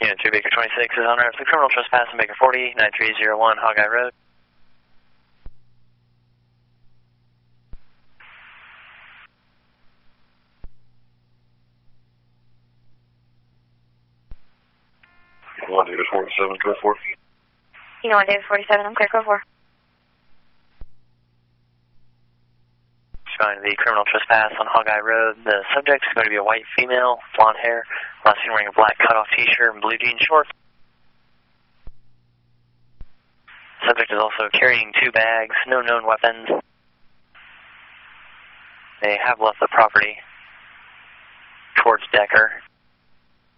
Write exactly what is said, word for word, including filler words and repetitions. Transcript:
Unit two, Baker twenty-six is on route for the criminal trespass on Baker forty, nine three zero one Hogeye Road. one Davis forty-seven, code four. You know one Davis forty-seven, I'm clear, code four. Going to the criminal trespass on Hogeye Road. The subject is going to be a white female, blonde hair, last seen wearing a black cutoff t-shirt and blue jean shorts. Subject is also carrying two bags, no known weapons. They have left the property towards Decker.